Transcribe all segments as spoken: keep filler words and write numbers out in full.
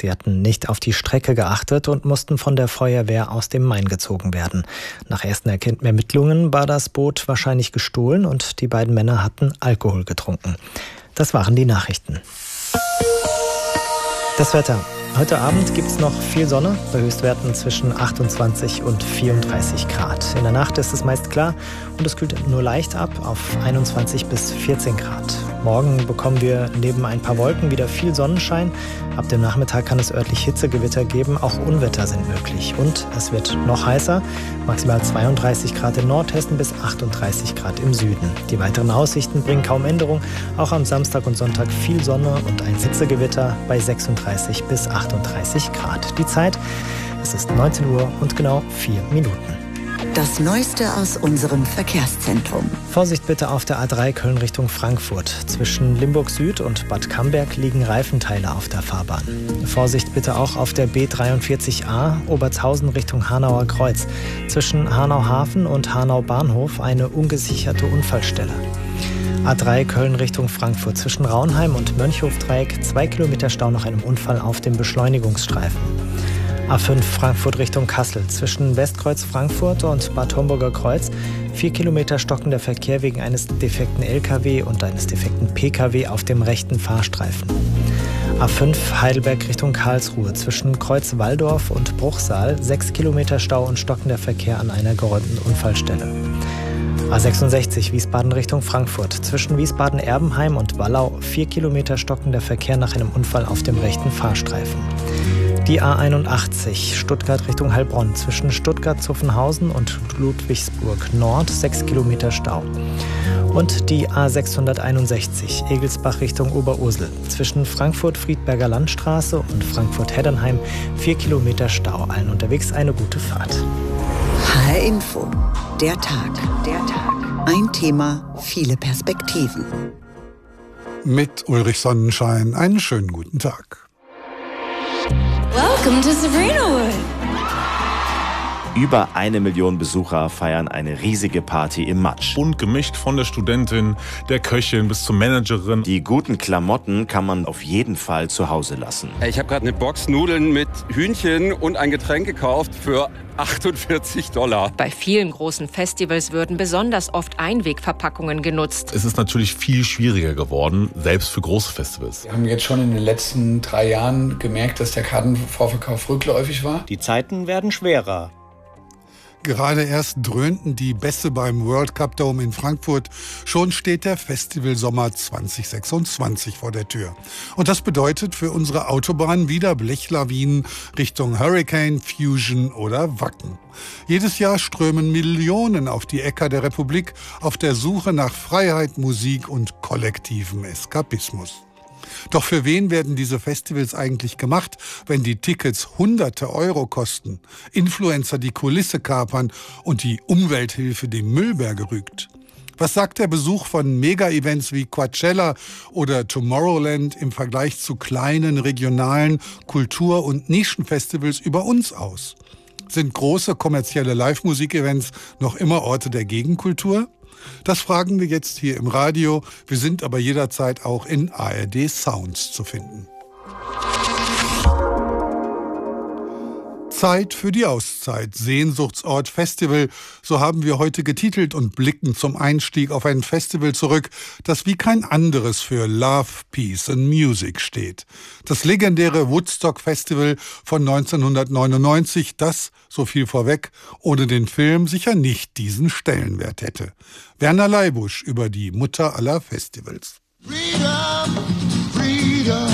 Sie hatten nicht auf die Strecke geachtet und mussten von der Feuerwehr aus dem Main gezogen werden. Nach ersten Ermittlungen war das Boot wahrscheinlich gestohlen und die beiden Männer hatten Alkohol getrunken. Das waren die Nachrichten. Das Wetter. Heute Abend gibt es noch viel Sonne, bei Höchstwerten zwischen achtundzwanzig und vierunddreißig Grad. In der Nacht ist es meist klar und es kühlt nur leicht ab auf einundzwanzig bis vierzehn Grad. Morgen bekommen wir neben ein paar Wolken wieder viel Sonnenschein. Ab dem Nachmittag kann es örtlich Hitzegewitter geben, auch Unwetter sind möglich. Und es wird noch heißer, maximal zweiunddreißig Grad in Nordhessen bis achtunddreißig Grad im Süden. Die weiteren Aussichten bringen kaum Änderung. Auch am Samstag und Sonntag viel Sonne und ein Hitzegewitter bei sechsunddreißig bis achtunddreißig Grad. Die Zeit, es ist neunzehn Uhr und genau vier Minuten. Das Neueste aus unserem Verkehrszentrum. Vorsicht bitte auf der A drei Köln Richtung Frankfurt. Zwischen Limburg Süd und Bad Camberg liegen Reifenteile auf der Fahrbahn. Vorsicht bitte auch auf der B dreiundvierzig A Obertshausen Richtung Hanauer Kreuz. Zwischen Hanau Hafen und Hanau Bahnhof eine ungesicherte Unfallstelle. A drei Köln Richtung Frankfurt. Zwischen Raunheim und Mönchhofdreieck zwei Kilometer Stau nach einem Unfall auf dem Beschleunigungsstreifen. A fünf Frankfurt Richtung Kassel. Zwischen Westkreuz Frankfurt und Bad Homburger Kreuz vier Kilometer stockender Verkehr wegen eines defekten L K W und eines defekten P K W auf dem rechten Fahrstreifen. A fünf Heidelberg Richtung Karlsruhe. Zwischen Kreuz Walldorf und Bruchsal sechs Kilometer Stau und stockender Verkehr an einer geräumten Unfallstelle. A sechsundsechzig Wiesbaden Richtung Frankfurt. Zwischen Wiesbaden-Erbenheim und Wallau vier Kilometer stockender Verkehr nach einem Unfall auf dem rechten Fahrstreifen. Die A einundachtzig Stuttgart Richtung Heilbronn. Zwischen Stuttgart-Zuffenhausen und Ludwigsburg Nord sechs Kilometer Stau. Und die A sechshunderteinundsechzig Egelsbach Richtung Oberursel. Zwischen Frankfurt-Friedberger Landstraße und Frankfurt-Heddernheim vier Kilometer Stau. Allen unterwegs eine gute Fahrt. H R Info. Der Tag. Der Tag. Ein Thema, viele Perspektiven. Mit Ulrich Sonnenschein einen schönen guten Tag. Welcome to Sabrinawood. Über eine Million Besucher feiern eine riesige Party im Matsch. Bunt gemischt von der Studentin, der Köchin bis zur Managerin. Die guten Klamotten kann man auf jeden Fall zu Hause lassen. Ich habe gerade eine Box Nudeln mit Hühnchen und ein Getränk gekauft für achtundvierzig Dollar. Bei vielen großen Festivals würden besonders oft Einwegverpackungen genutzt. Es ist natürlich viel schwieriger geworden, selbst für große Festivals. Wir haben jetzt schon in den letzten drei Jahren gemerkt, dass der Kartenvorverkauf rückläufig war. Die Zeiten werden schwerer. Gerade erst dröhnten die Bässe beim World Cup Dome in Frankfurt. Schon steht der Festivalsommer zwanzig sechsundzwanzig vor der Tür. Und das bedeutet für unsere Autobahn wieder Blechlawinen Richtung Hurricane, Fusion oder Wacken. Jedes Jahr strömen Millionen auf die Äcker der Republik auf der Suche nach Freiheit, Musik und kollektivem Eskapismus. Doch für wen werden diese Festivals eigentlich gemacht, wenn die Tickets hunderte Euro kosten, Influencer die Kulisse kapern und die Umwelthilfe dem Müllberge rügt? Was sagt der Besuch von Mega-Events wie Coachella oder Tomorrowland im Vergleich zu kleinen regionalen Kultur- und Nischenfestivals über uns aus? Sind große kommerzielle Live-Musik-Events noch immer Orte der Gegenkultur? Das fragen wir jetzt hier im Radio. Wir sind aber jederzeit auch in A R D Sounds zu finden. Zeit für die Auszeit. Sehnsuchtsort Festival. So haben wir heute getitelt und blicken zum Einstieg auf ein Festival zurück, das wie kein anderes für Love, Peace and Music steht. Das legendäre Woodstock Festival von neunzehnhundertneunundneunzig, das, so viel vorweg, ohne den Film sicher nicht diesen Stellenwert hätte. Werner Leibusch über die Mutter aller Festivals. Freedom, freedom.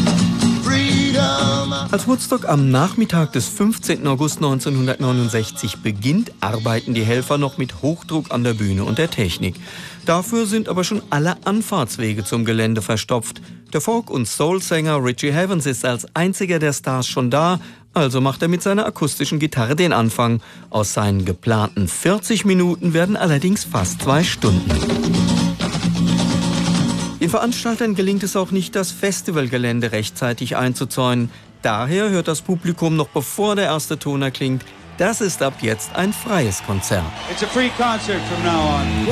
Als Woodstock am Nachmittag des fünfzehnten August neunzehnhundertneunundsechzig beginnt, arbeiten die Helfer noch mit Hochdruck an der Bühne und der Technik. Dafür sind aber schon alle Anfahrtswege zum Gelände verstopft. Der Folk- und Soul-Sänger Richie Havens ist als einziger der Stars schon da, also macht er mit seiner akustischen Gitarre den Anfang. Aus seinen geplanten vierzig Minuten werden allerdings fast zwei Stunden. Den Veranstaltern gelingt es auch nicht, das Festivalgelände rechtzeitig einzuzäunen. Daher hört das Publikum noch bevor der erste Ton erklingt, das ist ab jetzt ein freies Konzert. It's a free concert from now on.